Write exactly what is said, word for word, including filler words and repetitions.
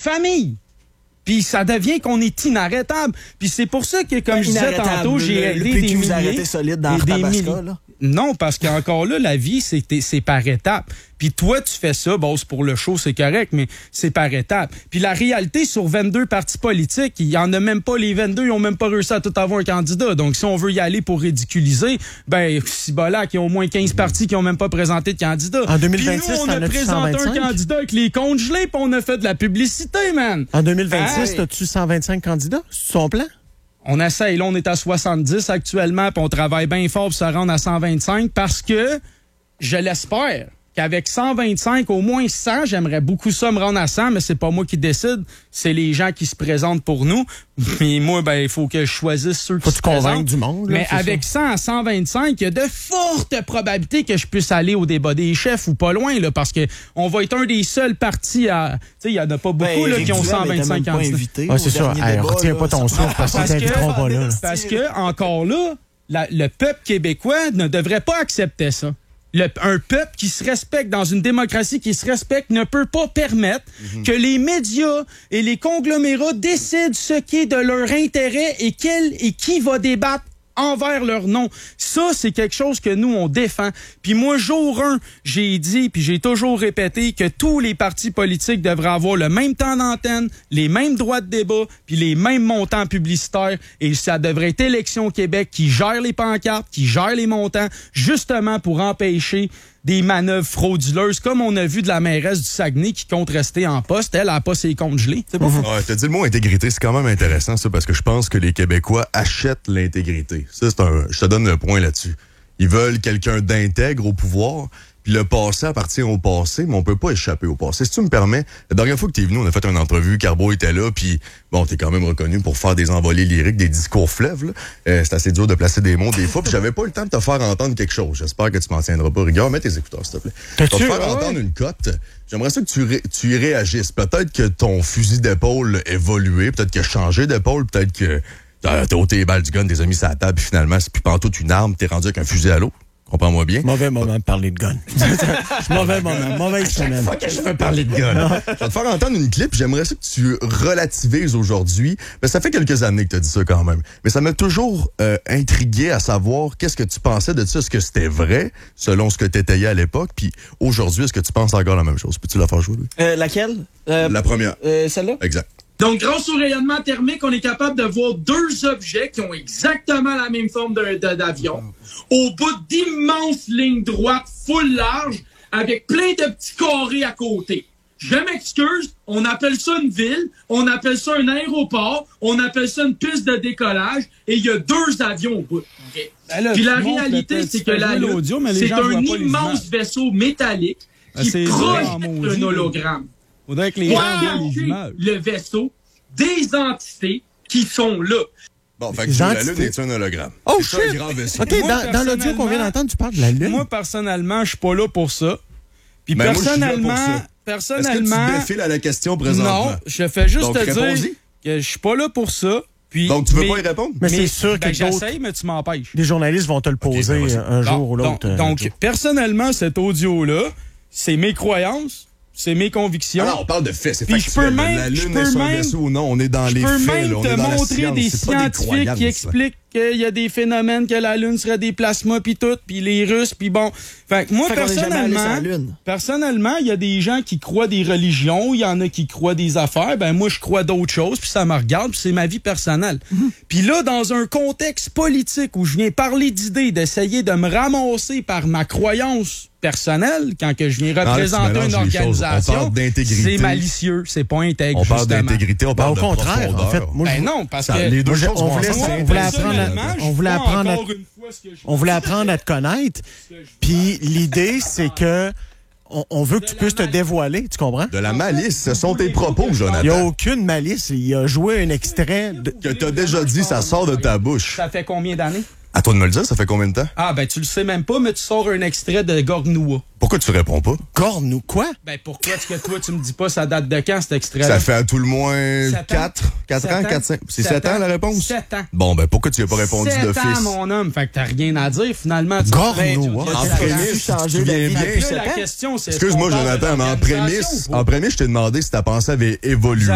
famille. Puis ça devient qu'on est inarrêtable. Puis c'est pour ça que, comme je disais tantôt, j'ai aidé des milliers... vous arrêtez solide dans des Arthabasca, là? Non, parce qu'encore là, la vie, c'est, c'est par étapes. Puis toi, tu fais ça, bon, c'est pour le show, c'est correct, mais c'est par étapes. Puis la réalité, sur vingt-deux partis politiques, il y en a même pas, les vingt-deux, ils ont même pas réussi à tout avoir un candidat. Donc, si on veut y aller pour ridiculiser, ben, si bolac, il y a au moins quinze partis qui ont même pas présenté de candidat. En deux mille vingt-six, puis nous, on a présenté un candidat avec les comptes gelés, puis on a fait de la publicité, man. En deux mille vingt-six, hey. as-tu cent vingt-cinq candidats? C'est son plan? On essaye. Là, on est à soixante-dix actuellement, puis on travaille bien fort pour se rendre à cent vingt-cinq parce que, je l'espère, qu'avec cent vingt-cinq, au moins cent, j'aimerais beaucoup ça me rendre à cent, mais c'est pas moi qui décide, c'est les gens qui se présentent pour nous. Mais moi, ben, il faut que je choisisse ceux faut qui se convaincre présentent. du monde. Là, mais avec ça. cent à cent vingt-cinq, il y a de fortes probabilités que je puisse aller au débat des chefs ou pas loin, là, parce que on va être un des seuls partis à... Tu sais, il y en a pas beaucoup ben, là, qui ont cent vingt-cinq candidats. Ah, c'est ça. Hey, retiens pas ton souffle parce qu'ils t'inviteront pas là. Parce que, encore là, la, le peuple québécois ne devrait pas accepter ça. Le, un peuple qui se respecte dans une démocratie qui se respecte ne peut pas permettre mm-hmm. que les médias et les conglomérats décident ce qui est de leur intérêt et, quel, et qui va débattre envers leur nom. Ça, c'est quelque chose que nous, on défend. Puis moi, jour un, j'ai dit, puis j'ai toujours répété que tous les partis politiques devraient avoir le même temps d'antenne, les mêmes droits de débat, puis les mêmes montants publicitaires. Et ça devrait être Élections Québec qui gère les pancartes, qui gère les montants, justement pour empêcher des manœuvres frauduleuses, comme on a vu de la mairesse du Saguenay qui compte rester en poste. Elle n'a pas ses comptes gelés. C'est bon. Ouais, t'as dit le mot intégrité, c'est quand même intéressant, ça, parce que je pense que les Québécois achètent l'intégrité. Ça, c'est un. Je te donne un point là-dessus. Ils veulent quelqu'un d'intègre au pouvoir. Puis le passé appartient au passé, mais on peut pas échapper au passé. Si tu me permets, la dernière fois que tu es venu, on a fait une entrevue, Carbo était là, puis bon, t'es quand même reconnu pour faire des envolées lyriques, des discours fleuves. Euh, c'est assez dur de placer des mots des fois, puis j'avais pas le temps de te faire entendre quelque chose. J'espère que tu m'en tiendras pas rigueur. Mets tes écouteurs, s'il te plaît. Je vais te faire ah entendre ouais? une cote. J'aimerais ça que tu, ré- tu y réagisses. Peut-être que ton fusil d'épaule a évolué, peut-être qu'il a changé d'épaule, peut-être que t'as ôté les balles du gun, t'es mis sur la table, puis finalement, c'est plus pantoute une arme, t'es rendu avec un fusil à l'eau. Comprends-moi bien. Mauvais moment de parler de gun. mauvais moment, mauvaise semaine. Fuck, je veux parler de gun. Je vais te faire entendre une clip. J'aimerais ça que tu relativises aujourd'hui. Mais ça fait quelques années que tu as dit ça quand même. Mais ça m'a toujours euh, intrigué à savoir qu'est-ce que tu pensais de ça. Est-ce que c'était vrai, selon ce que tu étayais à l'époque? Puis aujourd'hui, est-ce que tu penses encore la même chose? Peux-tu la faire jouer, lui? Euh, laquelle? Euh, la première. Euh, celle-là? Exact. Donc, grâce au rayonnement thermique, on est capable de voir deux objets qui ont exactement la même forme de, de, d'avion, au bout d'immenses lignes droites, full large, avec plein de petits carrés à côté. Je m'excuse, on appelle ça une ville, on appelle ça un aéroport, on appelle ça une piste de décollage, et il y a deux avions au bout. Okay. Ben là, puis la réalité, c'est que la Lune, c'est un immense vaisseau métallique qui ben, projette un hologramme. Faudrait que les gens voient les images. Le vaisseau des entités qui sont là. Bon, fait que la Lune est un hologramme. Oh, c'est shit! Un grand vaisseau. OK, moi, dans, dans l'audio qu'on vient d'entendre, tu parles de la Lune. Moi, personnellement, je suis pas là pour ça. Puis ben personnellement, moi, je suis là pour ça. personnellement... Est-ce que tu défiles à la question présentement? Non, je fais juste Donc, te réponds-y. dire que je suis pas là pour ça. Puis, Donc, tu veux mais, pas y répondre? Mais, mais c'est sûr ben, que j'essaye, mais tu m'empêches. Les journalistes vont te le poser okay, ben un jour bon, ou l'autre. Donc, donc jour. personnellement, cet audio-là, c'est mes croyances. C'est mes convictions. Alors, on parle de faits, c'est Puis factuel. Je peux même, la Lune je est peux un même, vaisseau ou non, on est dans les faits. Je peux même là, on te est dans montrer la des science, scientifiques qui expliquent qu'il y a des phénomènes, que la Lune serait des plasmas, puis tout, puis les Russes, puis bon. Fait que moi, fait personnellement, personnellement, il y a des gens qui croient des religions, il y en a qui croient des affaires. Ben moi, je crois d'autres choses, puis ça me regarde, puis c'est ma vie personnelle. Mm-hmm. Puis là, dans un contexte politique où je viens parler d'idées, d'essayer de me ramasser par ma croyance personnelle, quand que je viens représenter une organisation, c'est malicieux, c'est pas intègre. On parle justement. d'intégrité, on parle ben, de au contraire, profondeur. en fait, moi, ben non, parce ça, que les deux moi, choses on, voulait, ensemble. on voulait apprendre, à, on voulait apprendre, à, on voulait apprendre à te connaître. Puis l'idée, c'est que on, on veut que tu puisses te dévoiler, tu comprends? De la malice, ce sont tes propos, Jonathan. Il n'y a aucune malice. Il a joué un extrait de... que tu as déjà dit, ça sort de ta bouche. Ça fait combien d'années? À toi de me le dire, ça fait combien de temps? Ah, ben tu le sais même pas, mais tu sors un extrait de Gornoua. Pourquoi tu réponds pas? Corne ou quoi? Ben pourquoi est-ce que toi, tu me dis pas ça date de quand, cet extrait-là? Ça fait à tout le moins quatre ans, quatre, cinq. C'est sept ans, la réponse? sept ans. Bon, ben pourquoi tu n'as pas répondu d'office? sept ans, mon homme. Fait que t'as rien à dire, finalement. Gornoua. En prémisse, tu te souviens bien. La question, c'est excuse-moi, Jonathan, mais en prémisse, en prémisse, je t'ai demandé si ta pensée avait évolué.